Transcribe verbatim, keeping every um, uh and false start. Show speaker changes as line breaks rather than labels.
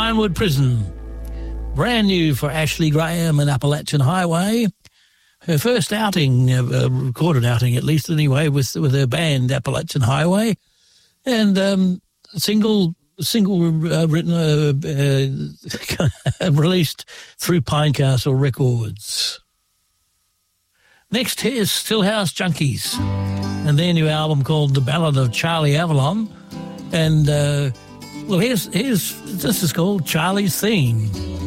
Pinewood Prison. Brand new for Ashley Graham and Appalachian Highway. Her first outing, uh, recorded outing at least anyway, with with her band Appalachian Highway, and um, single single uh, written uh, uh, released through Pinecastle Records. Next, here's Stillhouse Junkies and their new album called The Ballad of Charlie Avalon. And, uh, well, here's, here's, this is called Charlie's Theme.